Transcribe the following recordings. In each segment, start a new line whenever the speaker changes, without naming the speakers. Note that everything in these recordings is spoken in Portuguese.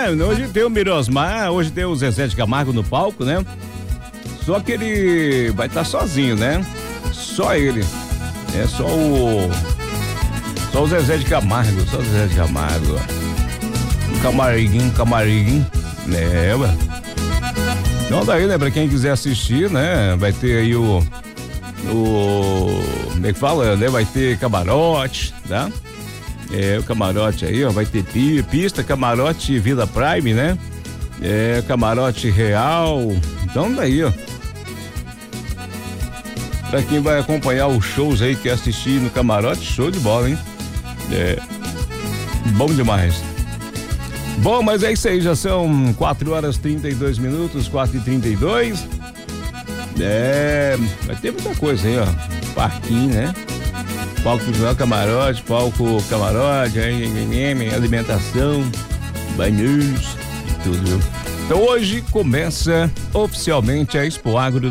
Hoje tem o Mirosmar, hoje tem o Zezé de Camargo no palco, né? Só que ele vai estar sozinho, né? Só ele. É só o Zezé de Camargo, só o Zezé de Camargo. Camariguinho. Né, ué. Então daí, né, pra quem quiser assistir, né, vai ter aí como é que fala, né, vai ter camarote, tá? O camarote aí, ó, vai ter pista, camarote Vila Prime, né? Camarote real, então daí, ó. Pra quem vai acompanhar os shows aí, quer assistir no camarote, show de bola, hein? Bom demais. Bom, mas é isso aí, já são 4h32, 4h32. Vai ter muita coisa aí, ó. Parquinho, né? Palco camarote, alimentação, banheiros e tudo, viu? Então hoje começa oficialmente a Expo Agro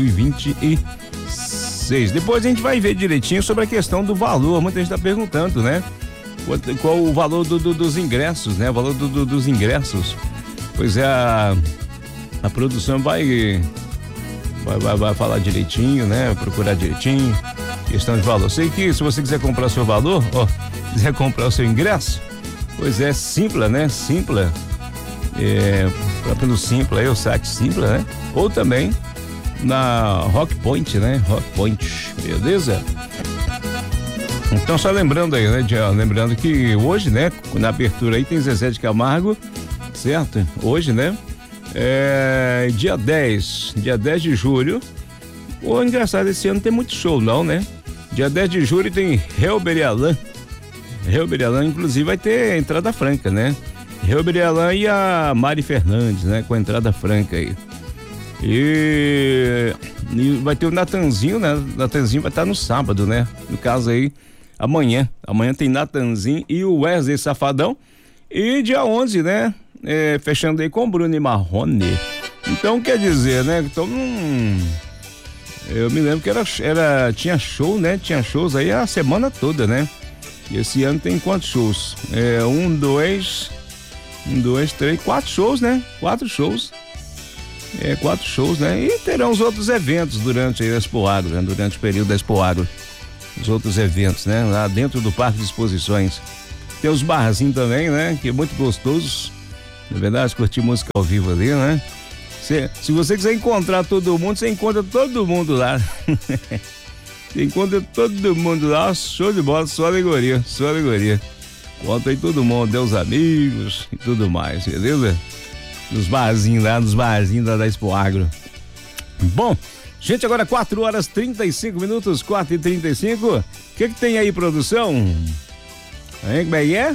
2026. Depois a gente vai ver direitinho sobre a questão do valor. Muita gente está perguntando, né? Qual o valor dos ingressos, né? O valor dos ingressos. Pois é, a produção vai falar direitinho, né? Procurar direitinho. Questão de valor. Sei que se você quiser comprar o seu valor, quiser comprar o seu ingresso, pois é, Simpla, né? Simpla. Pelo Simpla aí, o site Simpla, né? Ou também na Rock Point, né? Rock Point, beleza? Então só lembrando aí, né? Lembrando que hoje, né? Na abertura aí tem Zezé de Camargo, certo? Hoje, né? Dia 10 de julho. Engraçado, esse ano não tem muito show não, né? Dia 10 de julho tem Helber e Alain, inclusive vai ter entrada franca, né? Helber e Alain e a Mari Fernandes, né? Com a entrada franca aí. E vai ter o Natanzinho, né? Natanzinho vai estar no sábado, né? No caso aí, amanhã tem Natanzinho e o Wesley Safadão. E dia 11, né? Fechando aí com Bruno e Marrone. Então quer dizer, né? Então eu me lembro que tinha show, né? Tinha shows aí a semana toda, né? E esse ano tem quantos shows? 4 shows, né? 4 shows. 4 shows, né? E terão os outros eventos durante a Expo Agro, né? Durante o período da Expo Agro. Os outros eventos, né? Lá dentro do Parque de Exposições. Tem os barzinhos também, né? Que é muito gostoso. Na verdade, curtir música ao vivo ali, né? Se você quiser encontrar todo mundo, você encontra todo mundo lá. Você encontra todo mundo lá, show de bola, só alegoria. Conta aí todo mundo, Deus amigos e tudo mais, beleza? Nos barzinhos lá da Expo Agro. Bom, gente, agora 4h35, 4h35. O que tem aí, produção? Como é que é?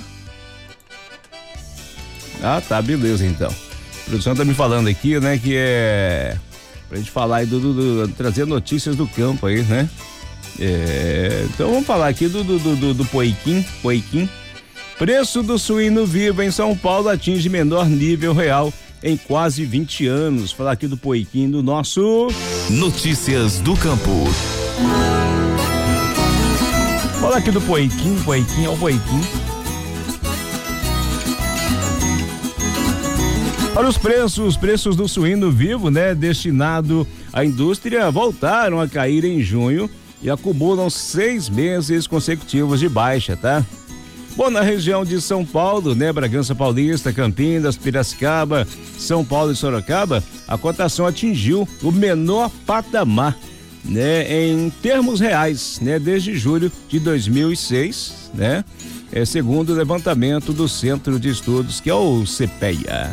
Ah, tá, beleza então. A produção tá me falando aqui, né, que é pra gente falar aí trazer notícias do campo aí, né? Então vamos falar aqui do Poiquim. Preço do suíno vivo em São Paulo atinge menor nível real em quase 20 anos. Falar aqui do Poiquim, do nosso
Notícias do Campo.
Falar aqui do Poiquim é o Poiquim. Para os preços do suíno vivo, né, destinado à indústria, voltaram a cair em junho e acumulam 6 meses consecutivos de baixa, tá? Bom, na região de São Paulo, né, Bragança Paulista, Campinas, Piracicaba, São Paulo e Sorocaba, a cotação atingiu o menor patamar, né, em termos reais, né, desde julho de 2006, né, segundo o levantamento do Centro de Estudos, que é o CPEA.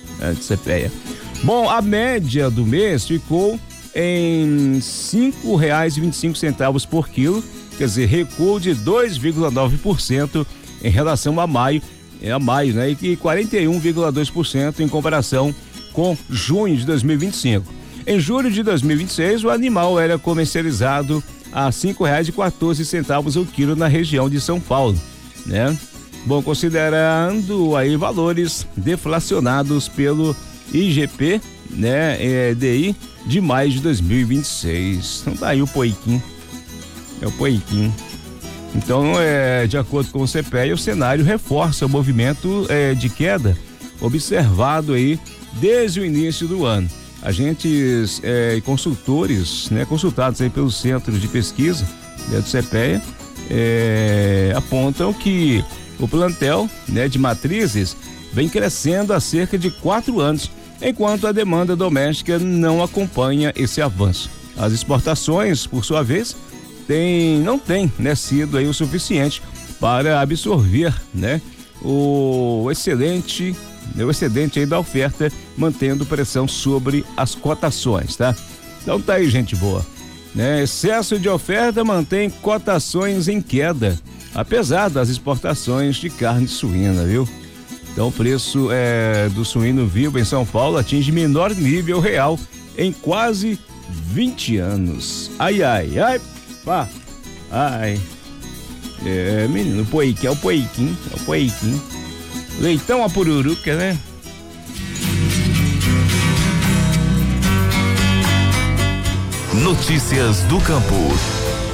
Bom, a média do mês ficou em R$ 5,25 por quilo, quer dizer, recuo de 2,9% em relação a maio, né? E 41,2% em comparação com junho de 2025. Em julho de 2026, o animal era comercializado a R$ 5,14 o quilo na região de São Paulo, né? Bom, considerando aí valores deflacionados pelo IGP, né, DI de maio de 2026. Então tá aí o Poiquim. É o Poiquim. Então, de acordo com o CPEA, o cenário reforça o movimento de queda observado aí desde o início do ano. Agentes e consultores, né, consultados aí pelo Centro de Pesquisa, né, do CPEA, apontam que o plantel, né, de matrizes vem crescendo há cerca de 4 anos, enquanto a demanda doméstica não acompanha esse avanço. As exportações, por sua vez, não têm, né, sido aí o suficiente para absorver, né, o excedente aí da oferta, mantendo pressão sobre as cotações, tá? Então tá aí, gente boa, né? Excesso de oferta mantém cotações em queda, apesar das exportações de carne suína, viu? Então o preço do suíno vivo em São Paulo atinge menor nível real em quase 20 anos. Ai, pá, ai. Menino, é o poiquim. Leitão a pururuca, né?
Notícias do Campo.